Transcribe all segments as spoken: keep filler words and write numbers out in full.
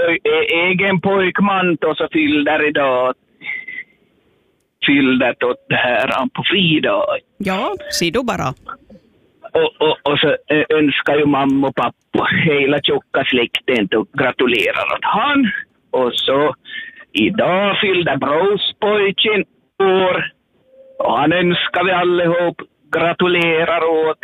poj, egen pojkman och så fyllde idag fyllde åt det här på fridag. Ja, ser du bara. Och, och, och så önskar ju mamma och pappa hela tjocka släkten och gratulerar åt han. Och så idag fyllde brospojken år. Och han önskar vi allihop gratulerar åt.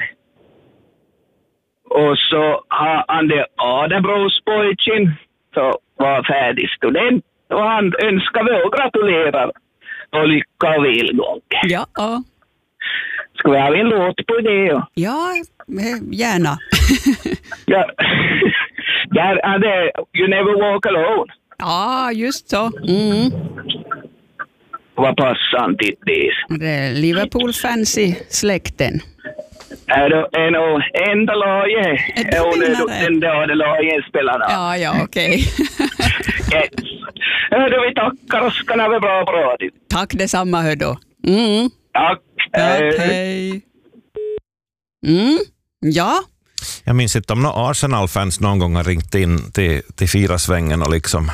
Och så har han det Adam brospojken så var färdig student. Och han önskar vi och gratulerar. Och lycka och välgång. Ja, ja. Ska vi ha en låt på det? Ja, gärna. Ja, där är det You Never Walk Alone. Ja, just så. Mm. Vad passar han till det? Det är Liverpool-fans i släkten. Är det en och enda laget? Är det den där laget spelarna? Ja, ja, okej. Okay. Yes. Hörde vi tackar och ska ha bra bra. Tack detsamma, hör då. Mm. Tack. Tack, hej. Mm, ja. Jag minns inte om några Arsenal-fans någon gång har ringt in till, till Firasvängen och liksom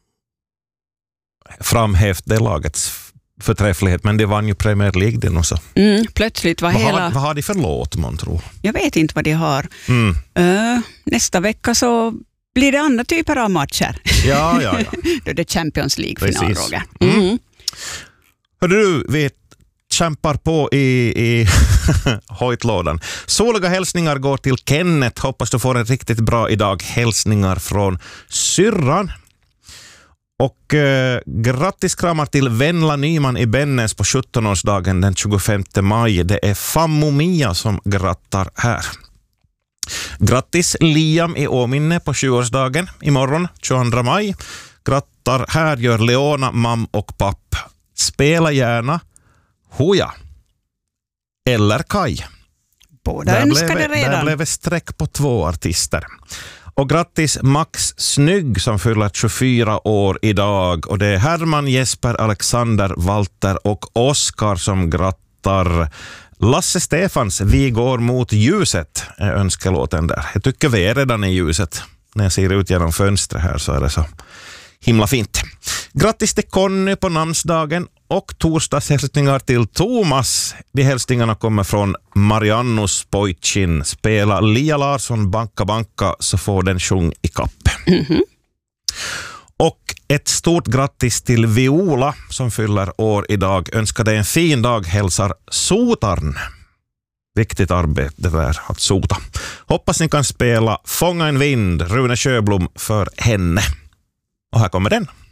framhävt det lagets förträfflighet, men det vann ju Premier League det nog så. Mm, plötsligt var vad hela... Har, vad har de för låt, man tror? Jag vet inte vad de har. Mm. Uh, nästa vecka så blir det andra typer av matcher. Ja, ja, ja. Då är det Champions League-final, Roger. Mm. Mm. Hörde du, vet kämpar på i, i hojtlådan. Soliga hälsningar går till Kenneth. Hoppas du får en riktigt bra idag. Hälsningar från syrran. Och eh, grattis kramar till Venla Nyman i Bennes på sjuttonårsdagen den tjugofemte maj. Det är Fammo Mia som grattar här. Grattis Liam i Åminne på sjuårsdagen imorgon tjugoandra maj. Grattar här gör Leona, mam och papp. Spela gärna Hoja eller Kaj. Båda där önskade blev, redan. Där blev streck på två artister. Och grattis Max Snygg som fyller tjugofyra år idag. Och det är Herman, Jesper, Alexander, Walter och Oskar som grattar. Lasse Stefans Vi går mot ljuset är önskelåten där. Jag tycker vi är redan i ljuset. När jag ser ut genom fönstret här så är det så himla fint. Grattis till Conny på namnsdagen och torsdagshälsningar till Thomas. De hälsningarna kommer från Marianne Spojtsin. Spela Lia Larsson Banka Banka så får den sjung i kapp. Mm-hmm. Och ett stort grattis till Viola som fyller år idag. Önskar dig en fin dag, hälsar Sotarn. Viktigt arbete det där att sota. Hoppas ni kan spela Fånga en vind, Rune Sjöblom för henne. Och här kommer den.